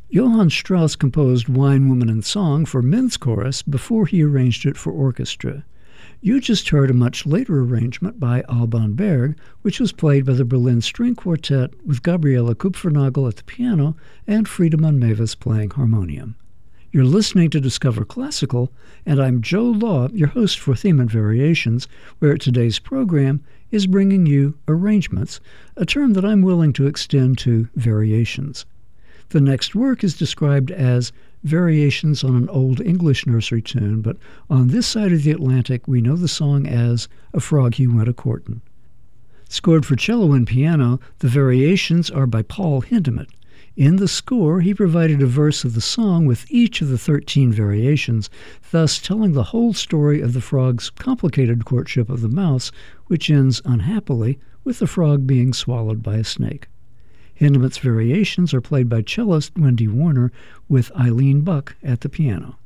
Johann Strauss composed Wine, Woman, and Song for men's chorus before he arranged it for orchestra. You just heard a much later arrangement by Alban Berg, which was played by the Berlin String Quartet with Gabriela Kupfernagel at the piano and Friedemann Mewes playing harmonium. You're listening to Discover Classical, and I'm Joe Law, your host for Theme and Variations, where today's program is bringing you arrangements, a term that I'm willing to extend to variations. The next work is described as variations on an old English nursery tune, but on this side of the Atlantic we know the song as A Frog He Went A-Courtin'. Scored for cello and piano, the variations are by Paul Hindemith. In the score, he provided a verse of the song with each of the 13 variations, thus telling the whole story of the frog's complicated courtship of the mouse, which ends unhappily with the frog being swallowed by a snake. Hindemith's variations are played by cellist Wendy Warner with Eileen Buck at the piano.